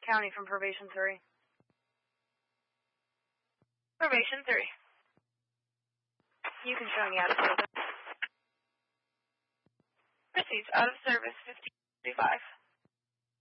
County from Probation 3. Probation 3. You can show me out of service. Proceeds out of service 55.